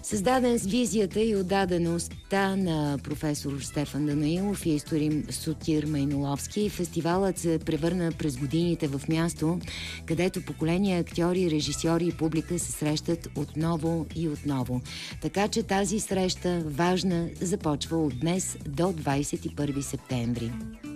Създаден с визията и отдадеността на професор Стефан Данаилов и историк Сотир Майноловски, фестивалът се превърна през годините в място, където поколения актьори, режисьори и публика се срещат отново и отново. Така че тази среща, важна, започва от днес до 21 септември.